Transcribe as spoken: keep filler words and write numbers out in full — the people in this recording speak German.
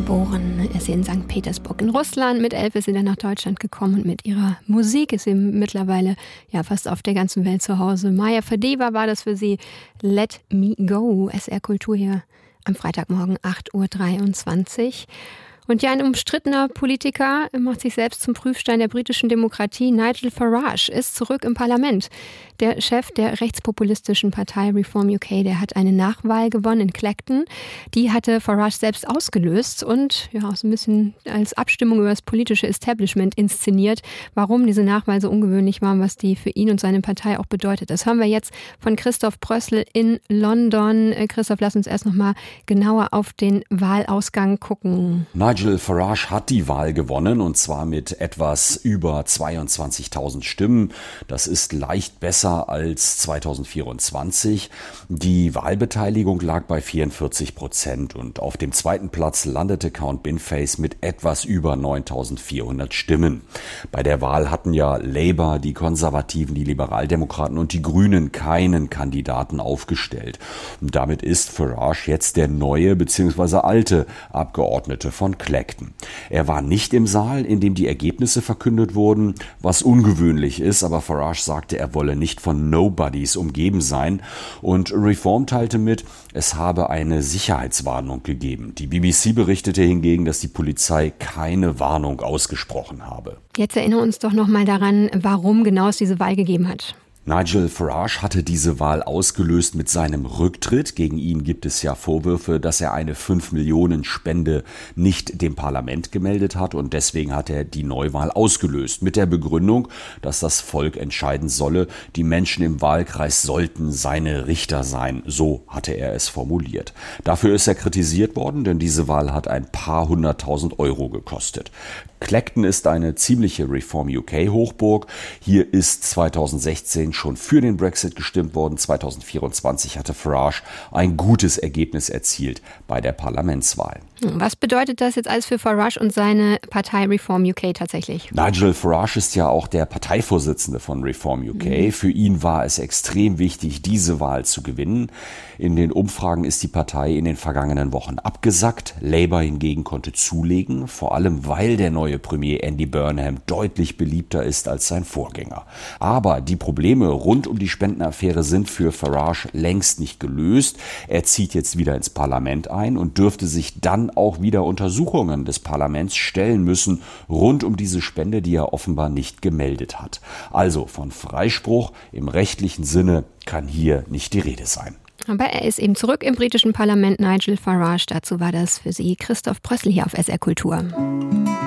geboren ist sie in Sankt Petersburg in Russland. Mit elf ist sie dann nach Deutschland gekommen und mit ihrer Musik ist sie mittlerweile ja fast auf der ganzen Welt zu Hause. Maja Fadeva war das für sie. Let Me Go, S R Kultur hier am Freitagmorgen acht Uhr dreiundzwanzig. Und ja, ein umstrittener Politiker macht sich selbst zum Prüfstein der britischen Demokratie. Nigel Farage ist zurück im Parlament. Der Chef der rechtspopulistischen Partei Reform U K, der hat eine Nachwahl gewonnen in Clacton. Die hatte Farage selbst ausgelöst und ja auch so ein bisschen als Abstimmung über das politische Establishment inszeniert. Warum diese Nachwahl so ungewöhnlich war und was die für ihn und seine Partei auch bedeutet, das hören wir jetzt von Christoph Brössel in London. Christoph, lass uns erst noch mal genauer auf den Wahlausgang gucken. Nigel Farage hat die Wahl gewonnen und zwar mit etwas über zweiundzwanzigtausend Stimmen. Das ist leicht besser als zweitausendvierundzwanzig. Die Wahlbeteiligung lag bei vierundvierzig Prozent und auf dem zweiten Platz landete Count Binface mit etwas über neuntausendvierhundert Stimmen. Bei der Wahl hatten ja Labour, die Konservativen, die Liberaldemokraten und die Grünen keinen Kandidaten aufgestellt. Und damit ist Farage jetzt der neue bzw. alte Abgeordnete von Clacton. Er war nicht im Saal, in dem die Ergebnisse verkündet wurden, was ungewöhnlich ist, aber Farage sagte, er wolle nicht von Nobodies umgeben sein und Reform teilte mit, es habe eine Sicherheitswarnung gegeben. Die B B C berichtete hingegen, dass die Polizei keine Warnung ausgesprochen habe. Jetzt erinnere uns doch noch mal daran, warum genau es diese Wahl gegeben hat. Nigel Farage hatte diese Wahl ausgelöst mit seinem Rücktritt. Gegen ihn gibt es ja Vorwürfe, dass er eine fünf Millionen Spende nicht dem Parlament gemeldet hat und deswegen hat er die Neuwahl ausgelöst. Mit der Begründung, dass das Volk entscheiden solle, die Menschen im Wahlkreis sollten seine Richter sein. So hatte er es formuliert. Dafür ist er kritisiert worden, denn diese Wahl hat ein paar hunderttausend Euro gekostet. Clacton ist eine ziemliche Reform U K Hochburg. Hier ist zweitausendsechzehn schon für den Brexit gestimmt worden. zweitausendvierundzwanzig hatte Farage ein gutes Ergebnis erzielt bei der Parlamentswahl. Was bedeutet das jetzt alles für Farage und seine Partei Reform U K tatsächlich? Nigel Farage ist ja auch der Parteivorsitzende von Reform U K. Mhm. Für ihn war es extrem wichtig, diese Wahl zu gewinnen. In den Umfragen ist die Partei in den vergangenen Wochen abgesackt. Labour hingegen konnte zulegen, vor allem weil der neue Premier Andy Burnham deutlich beliebter ist als sein Vorgänger. Aber die Probleme rund um die Spendenaffäre sind für Farage längst nicht gelöst. Er zieht jetzt wieder ins Parlament ein und dürfte sich dann auch wieder Untersuchungen des Parlaments stellen müssen rund um diese Spende, die er offenbar nicht gemeldet hat. Also von Freispruch im rechtlichen Sinne kann hier nicht die Rede sein. Aber er ist eben zurück im britischen Parlament, Nigel Farage. Dazu war das für Sie Christoph Brössel hier auf S R Kultur.